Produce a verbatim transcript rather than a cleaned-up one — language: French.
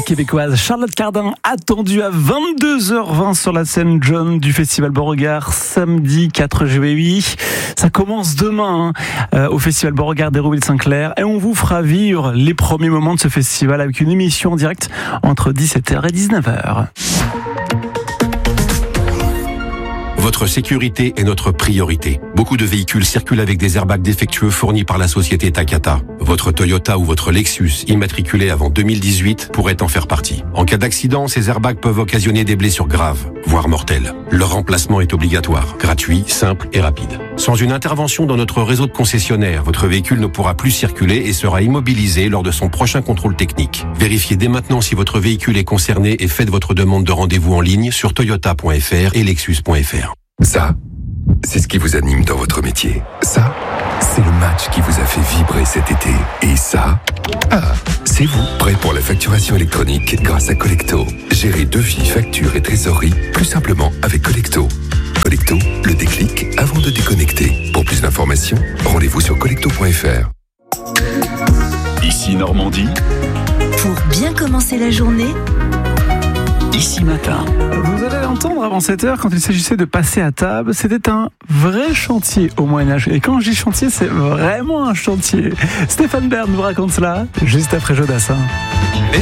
québécoise Charlotte Cardin, attendue à vingt-deux heures vingt sur la scène John du Festival Beauregard, samedi quatre juillet. Ça commence demain hein, euh, au Festival Beauregard d'Hérouville-Saint-Clair et on vous fera vivre les premiers moments de ce festival avec une émission en direct entre dix-sept heures et dix-neuf heures. Votre sécurité est notre priorité. Beaucoup de véhicules circulent avec des airbags défectueux fournis par la société Takata. Votre Toyota ou votre Lexus, immatriculé avant deux mille dix-huit, pourrait en faire partie. En cas d'accident, ces airbags peuvent occasionner des blessures graves, voire mortelles. Leur remplacement est obligatoire, gratuit, simple et rapide. Sans une intervention dans notre réseau de concessionnaires, votre véhicule ne pourra plus circuler et sera immobilisé lors de son prochain contrôle technique. Vérifiez dès maintenant si votre véhicule est concerné et faites votre demande de rendez-vous en ligne sur toyota point f r et lexus point f r. Ça, c'est ce qui vous anime dans votre métier. Ça, c'est le match qui vous a fait vibrer cet été. Et ça, ah, c'est vous, prêt pour la facturation électronique grâce à Collecto. Gérez devis, factures et trésorerie plus simplement avec Collecto. Collecto, le déclic avant de déconnecter. Pour plus d'informations, rendez-vous sur collecto point f r. Ici Normandie. Pour bien commencer la journée, Ici Matin. Vous allez l'entendre avant sept heures, quand il s'agissait de passer à table, c'était un vrai chantier au Moyen-Âge. Et quand je dis chantier, c'est vraiment un chantier. Stéphane Bern nous raconte cela juste après Jodassin.